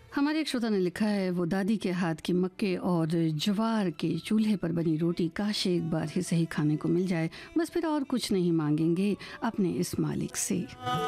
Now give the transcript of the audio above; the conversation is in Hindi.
हमारे एक श्रोता ने लिखा है, वो दादी के हाथ की मक्के और ज्वार के चूल्हे पर बनी रोटी काश एक बार ही सही खाने को मिल जाए, बस फिर और कुछ नहीं मांगेंगे अपने इस मालिक से।